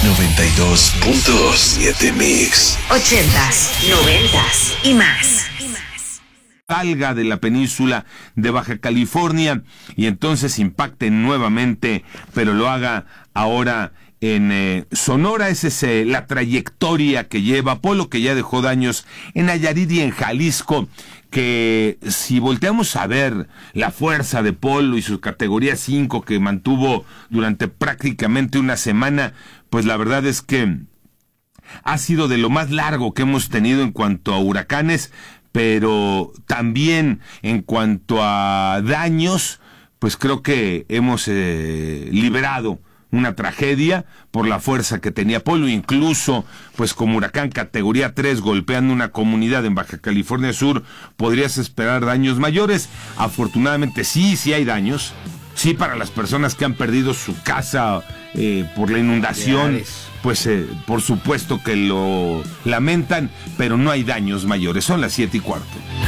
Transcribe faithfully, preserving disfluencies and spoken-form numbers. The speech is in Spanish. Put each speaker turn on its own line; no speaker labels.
noventa y dos punto siete Mix.
Ochentas, noventas y más.
Salga de la península de Baja California y entonces impacte nuevamente, pero lo haga ahora en eh, Sonora. Esa es eh, la trayectoria que lleva Polo, que ya dejó daños en Nayarit y en Jalisco, que si volteamos a ver la fuerza de Polo y su categoría cinco que mantuvo durante prácticamente una semana, pues la verdad es que ha sido de lo más largo que hemos tenido en cuanto a huracanes, pero también en cuanto a daños, pues creo que hemos eh, liberado una tragedia por la fuerza que tenía Polo, incluso pues como huracán categoría tres golpeando una comunidad en Baja California Sur, podrías esperar daños mayores. Afortunadamente sí, sí hay daños, sí, para las personas que han perdido su casa eh, por la inundación, pues eh, por supuesto que lo lamentan, pero no hay daños mayores. Son las siete y cuarto.